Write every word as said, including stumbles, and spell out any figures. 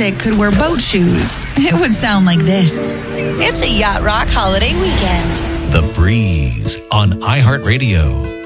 music could wear boat shoes, it would sound like this. It's a Yacht Rock holiday weekend. The Breeze on iHeartRadio.